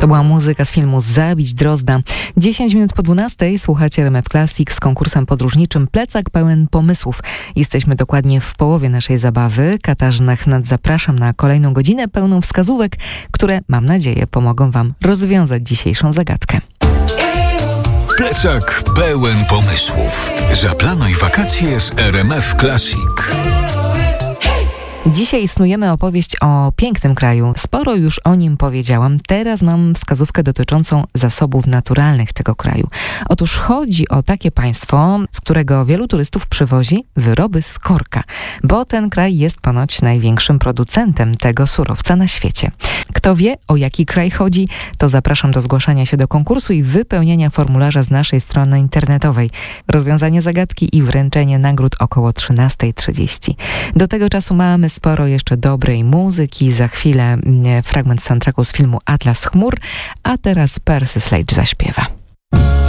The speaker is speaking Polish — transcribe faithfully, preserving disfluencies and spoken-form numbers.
To była muzyka z filmu Zabić Drozda. dziesięć minut po dwunastej słuchacie R M F Classic z konkursem podróżniczym Plecak pełen pomysłów. Jesteśmy dokładnie w połowie naszej zabawy. Katarzyna Chnat, zapraszam na kolejną godzinę pełną wskazówek, które, mam nadzieję, pomogą Wam rozwiązać dzisiejszą zagadkę. Plecak pełen pomysłów. Zaplanuj wakacje z R M F Classic. Dzisiaj snujemy opowieść o pięknym kraju. Sporo już o nim powiedziałam. Teraz mam wskazówkę dotyczącą zasobów naturalnych tego kraju. Otóż chodzi o takie państwo, z którego wielu turystów przywozi wyroby z korka, bo ten kraj jest ponoć największym producentem tego surowca na świecie. Kto wie, o jaki kraj chodzi, to zapraszam do zgłaszania się do konkursu i wypełnienia formularza z naszej strony internetowej. Rozwiązanie zagadki i wręczenie nagród około trzynasta trzydzieści. Do tego czasu mamy sporo jeszcze dobrej muzyki. Za chwilę fragment soundtracku z filmu Atlas Chmur, a teraz Percy Sledge zaśpiewa.